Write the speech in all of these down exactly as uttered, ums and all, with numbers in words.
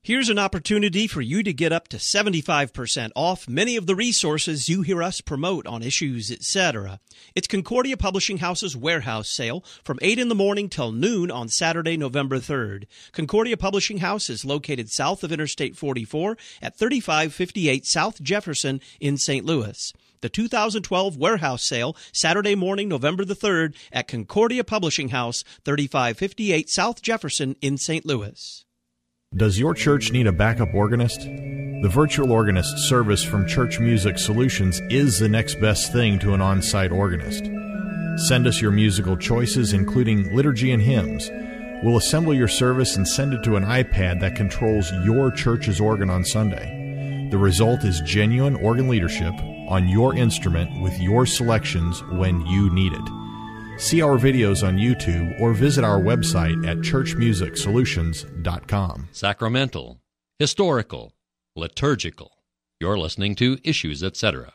Here's an opportunity for you to get up to seventy-five percent off many of the resources you hear us promote on Issues, et cetera. It's Concordia Publishing House's warehouse sale from eight in the morning till noon on Saturday, November third. Concordia Publishing House is located south of Interstate forty-four at thirty-five fifty-eight South Jefferson in Saint Louis. The two thousand twelve warehouse sale, Saturday morning, November the third at Concordia Publishing House, thirty-five fifty-eight South Jefferson in Saint Louis. Does your church need a backup organist? The virtual organist service from Church Music Solutions is the next best thing to an on-site organist. Send us your musical choices, including liturgy and hymns. We'll assemble your service and send it to an iPad that controls your church's organ on Sunday. The result is genuine organ leadership on your instrument with your selections when you need it. See our videos on YouTube or visit our website at church music solutions dot com. Sacramental, historical, liturgical. You're listening to Issues, et cetera.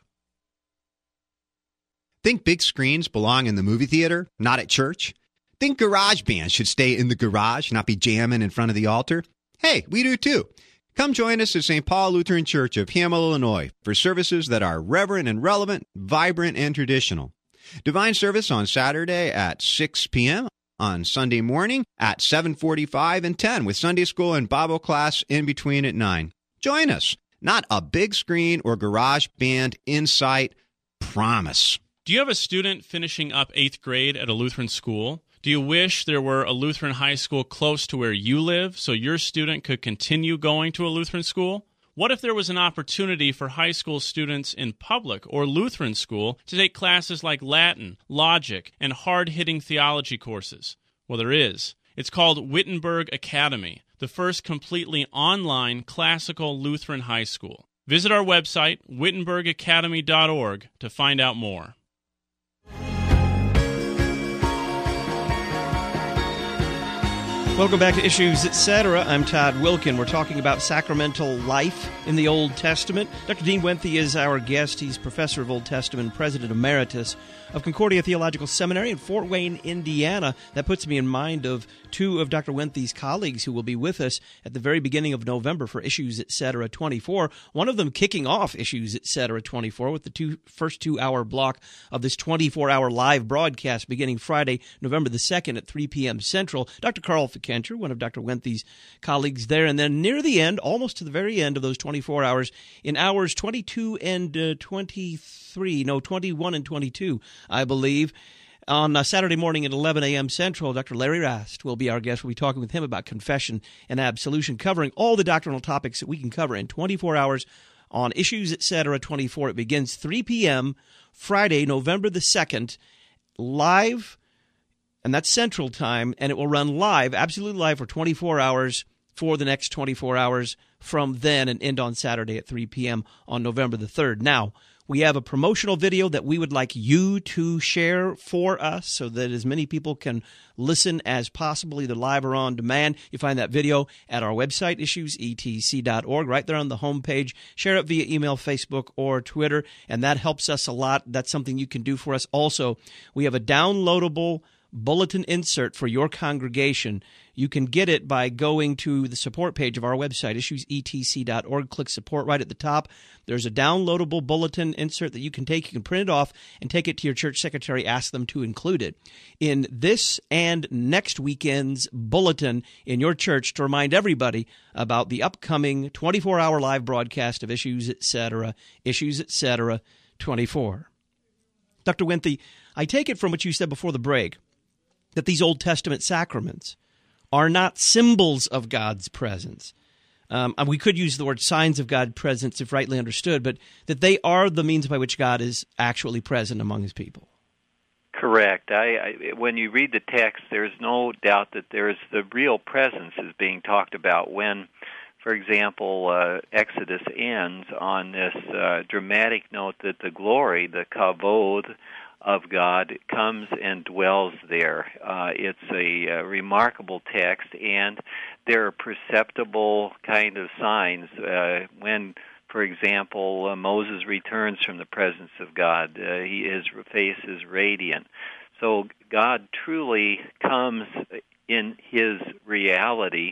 Think big screens belong in the movie theater, not at church? Think garage bands should stay in the garage, not be jamming in front of the altar? Hey, we do too. Come join us at Saint Paul Lutheran Church of Hamel, Illinois, for services that are reverent and relevant, vibrant and traditional. Divine service on Saturday at six p.m., on Sunday morning at seven forty-five and ten, with Sunday school and Bible class in between at nine. Join us. Not a big screen or garage band in sight. Promise. Do you have a student finishing up eighth grade at a Lutheran school? Do you wish there were a Lutheran high school close to where you live so your student could continue going to a Lutheran school? What if there was an opportunity for high school students in public or Lutheran school to take classes like Latin, logic, and hard-hitting theology courses? Well, there is. It's called Wittenberg Academy, the first completely online classical Lutheran high school. Visit our website, wittenberg academy dot org, to find out more. Welcome back to Issues, et cetera. I'm Todd Wilkin. We're talking about sacramental life in the Old Testament. Doctor Dean Wenthe is our guest. He's professor of Old Testament, president emeritus of Concordia Theological Seminary in Fort Wayne, Indiana. That puts me in mind of two of Doctor Wenthe's colleagues who will be with us at the very beginning of November for Issues, et cetera. twenty-four. One of them kicking off Issues, et cetera. twenty-four with the two, first two-hour block of this twenty-four hour live broadcast beginning Friday, November the second at three p.m. Central. Doctor Carl Fickenscher, one of Doctor Wenthe's colleagues there. And then near the end, almost to the very end of those twenty-four hours, in hours twenty-two and uh, twenty-three, no, twenty-one and twenty-two, I believe, on uh, Saturday morning at eleven a.m. Central, Doctor Larry Rast will be our guest. We'll be talking with him about confession and absolution, covering all the doctrinal topics that we can cover in twenty-four hours on Issues, et cetera. twenty-four. It begins three p.m. Friday, November the second, live, and that's Central Time, and it will run live, absolutely live, for twenty-four hours for the next twenty-four hours from then and end on Saturday at three p.m. on November the third. Now, we have a promotional video that we would like you to share for us so that as many people can listen as possible, either live or on demand. You find that video at our website, issues e t c dot org, right there on the homepage. Share it via email, Facebook, or Twitter, and that helps us a lot. That's something you can do for us. Also, we have a downloadable bulletin insert for your congregation. You can get it by going to the support page of our website, issues e t c dot org. Click support right at the top. There's a downloadable bulletin insert that you can take. You can print it off and take it to your church secretary. Ask them to include it in this and next weekend's bulletin in your church to remind everybody about the upcoming twenty-four hour live broadcast of Issues, et cetera. Issues, et cetera. twenty-four. Doctor Wenthe, I take it from what you said before the break that these Old Testament sacraments are not symbols of God's presence. Um, and we could use the word signs of God's presence if rightly understood, but that they are the means by which God is actually present among his people. Correct. I, I, when you read the text, there's no doubt that there's the real presence is being talked about when, for example, uh, Exodus ends on this uh, dramatic note that the glory, the kavod of God, comes and dwells there. Uh, it's a, a remarkable text, and there are perceptible kind of signs uh, when, for example, uh, Moses returns from the presence of God. Uh, he, his face is radiant. So God truly comes in his reality,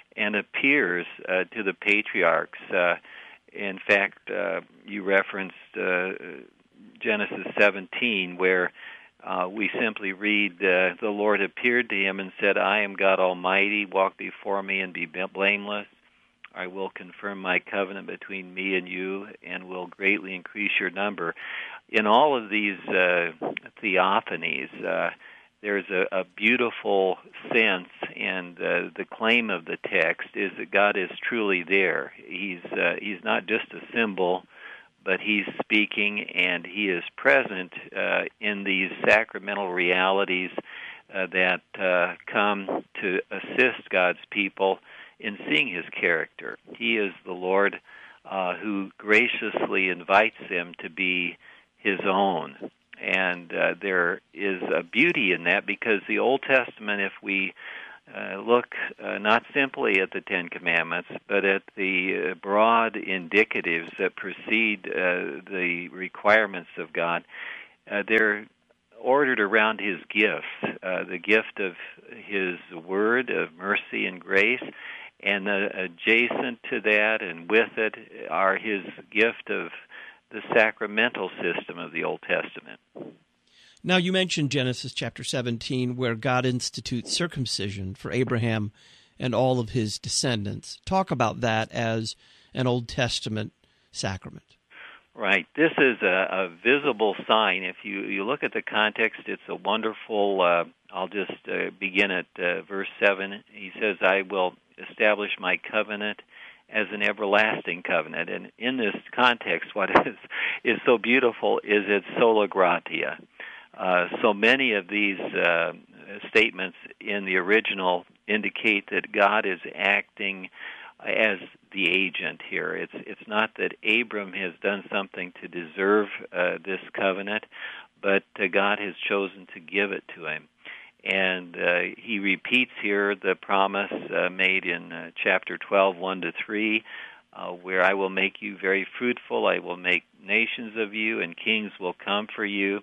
and appears uh, to the patriarchs. Uh, in fact, uh, you referenced uh, Genesis seventeen, where uh, we simply read, uh, the Lord appeared to him and said, I am God Almighty, walk before me and be blameless. I will confirm my covenant between me and you and will greatly increase your number. In all of these uh, theophanies, uh, there's a, a beautiful sense, and uh, the claim of the text is that God is truly there. He's uh, he's not just a symbol, but he's speaking, and he is present uh, in these sacramental realities uh, that uh, come to assist God's people in seeing his character. He is the Lord uh, who graciously invites them to be his own. And uh, there is a beauty in that, because the Old Testament, if we uh, look uh, not simply at the Ten Commandments, but at the uh, broad indicatives that precede uh, the requirements of God, uh, they're ordered around his gifts, uh, the gift of his word of mercy and grace, and uh, adjacent to that and with it are his gift of the sacramental system of the Old Testament. Now, you mentioned Genesis chapter seventeen, where God institutes circumcision for Abraham and all of his descendants. Talk about that as an Old Testament sacrament. Right. This is a, a visible sign. If you, you look at the context, it's a wonderful, uh, I'll just uh, begin at uh, verse seven. He says, I will establish my covenant as an everlasting covenant. And in this context, what is is so beautiful is it's sola gratia. Uh, so many of these uh, statements in the original indicate that God is acting as the agent here. It's it's not that Abram has done something to deserve uh, this covenant, but uh, God has chosen to give it to him. And uh, he repeats here the promise uh, made in uh, chapter twelve, one to three, uh, where I will make you very fruitful, I will make nations of you, and kings will come for you.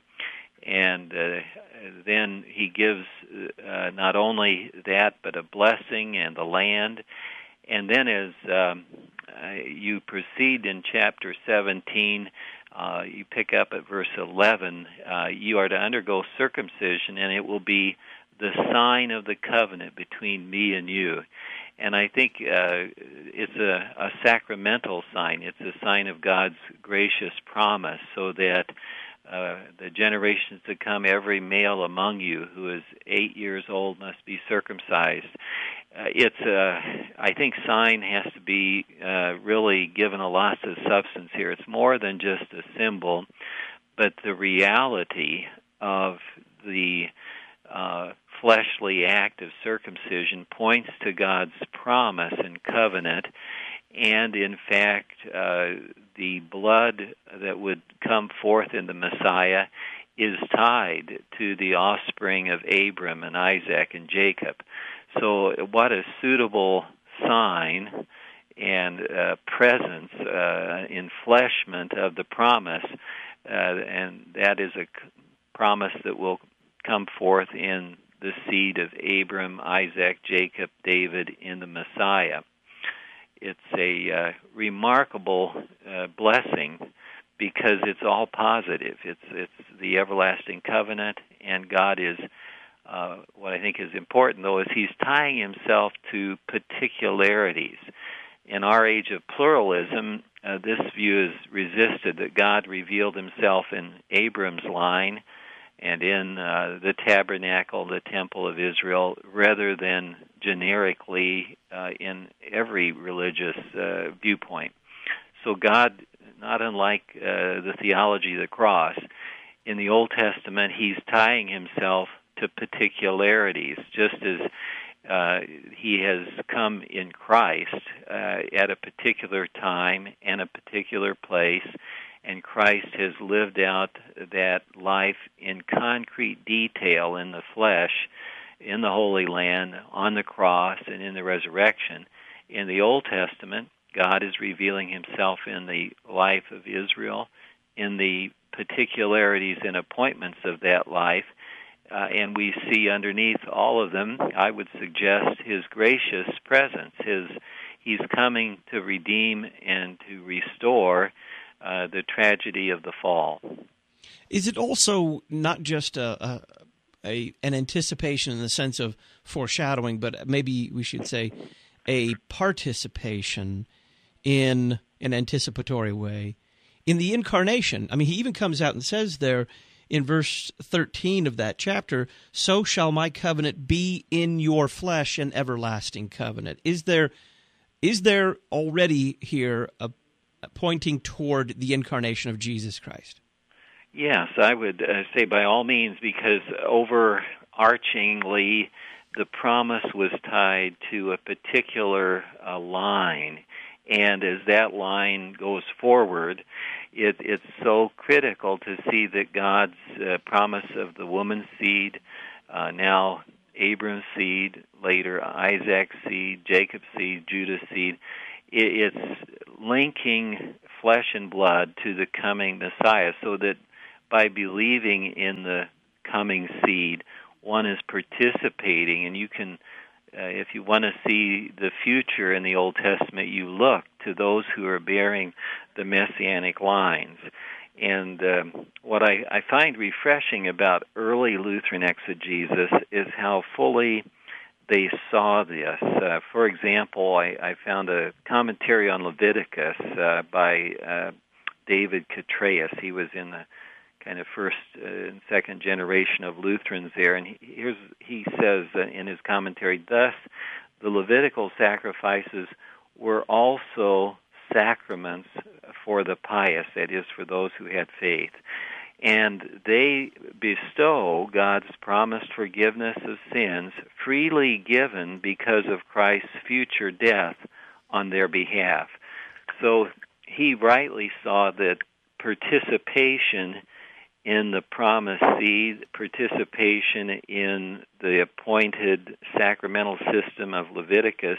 And uh, then he gives uh, not only that, but a blessing and the land. And then as um, uh, you proceed in chapter seventeen, uh, you pick up at verse eleven, uh, you are to undergo circumcision, and it will be the sign of the covenant between me and you. And I think uh, it's a, a sacramental sign. It's a sign of God's gracious promise, so that uh, the generations to come, every male among you who is eight years old must be circumcised. Uh, it's a, I think sign has to be uh, really given a lot of substance here. It's more than just a symbol, but the reality of the uh, fleshly act of circumcision points to God's promise and covenant, and in fact, uh, the blood that would come forth in the Messiah is tied to the offspring of Abram and Isaac and Jacob. So what a suitable sign and uh, presence, uh, enfleshment of the promise, uh, and that is a promise that will come forth in the seed of Abram, Isaac, Jacob, David in the Messiah. It's a uh, remarkable uh, blessing because it's all positive. It's it's the everlasting covenant, and God is, uh, what I think is important, though, is he's tying himself to particularities. In our age of pluralism, uh, this view is resisted, that God revealed himself in Abram's line and in uh, the tabernacle, the temple of Israel, rather than generically uh, in every religious uh, viewpoint. So God, not unlike uh, the theology of the cross, in the Old Testament, he's tying himself to particularities, just as uh, he has come in Christ uh, at a particular time and a particular place, and Christ has lived out that life in concrete detail in the flesh, in the Holy Land, on the cross, and in the resurrection. In the Old Testament, God is revealing himself in the life of Israel, in the particularities and appointments of that life, uh, and we see underneath all of them, I would suggest, his gracious presence. His He's coming to redeem and to restore uh, the tragedy of the fall. Is it also not just a, a, a an anticipation in the sense of foreshadowing, but maybe we should say a participation in an anticipatory way in the incarnation? I mean, he even comes out and says there in verse thirteen of that chapter, "So shall my covenant be in your flesh, an everlasting covenant." Is there is there already here a, a pointing toward the incarnation of Jesus Christ? Yes, I would uh, say by all means, because overarchingly, the promise was tied to a particular uh, line, and as that line goes forward, it, it's so critical to see that God's uh, promise of the woman's seed, uh, now Abram's seed, later Isaac's seed, Jacob's seed, Judah's seed, it, it's linking flesh and blood to the coming Messiah, so that by believing in the coming seed, one is participating, and you can, uh, if you want to see the future in the Old Testament, you look to those who are bearing the messianic lines. And um, what I, I find refreshing about early Lutheran exegesis is how fully they saw this. Uh, for example, I, I found a commentary on Leviticus uh, by uh, David Catreus. He was in the kind of first uh, and second generation of Lutherans there, and he, here's he says uh, in his commentary, "Thus, the Levitical sacrifices were also sacraments for the pious, that is, for those who had faith, and they bestow God's promised forgiveness of sins freely given because of Christ's future death on their behalf." So he rightly saw that participation in the promised seed, participation in the appointed sacramental system of Leviticus,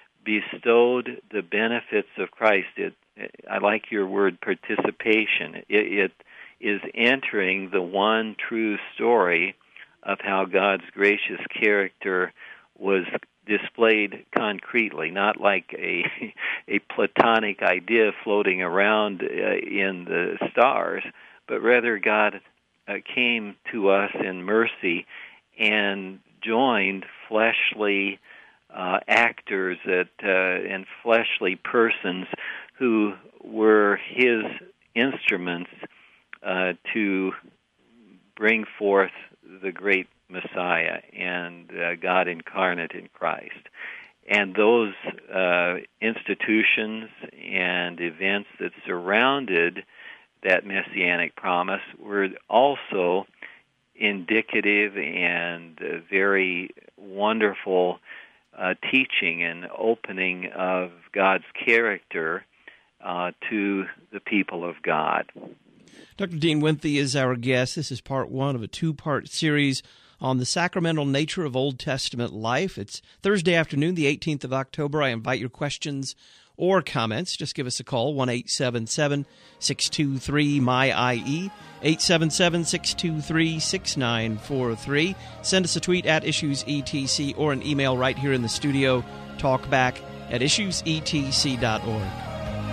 bestowed the benefits of Christ. It, I like your word participation. It, it is entering the one true story of how God's gracious character was displayed concretely, not like a a platonic idea floating around uh, in the stars, but rather God uh, came to us in mercy and joined fleshly uh, actors that, uh, and fleshly persons who were his instruments uh, to bring forth the great Messiah and uh, God incarnate in Christ. And those uh, institutions and events that surrounded that messianic promise were also indicative and uh, very wonderful uh, teaching and opening of God's character uh, to the people of God. Doctor Dean Winthe is our guest. This is part one of a two-part series on the sacramental nature of Old Testament life. It's Thursday afternoon, the eighteenth of October. I invite your questions or comments. Just give us a call, one eight seven seven, six two three, M Y I E, eight seven seven, six two three, six nine four three. Send us a tweet at Issues E T C or an email right here in the studio, talkback at issues e t c dot org.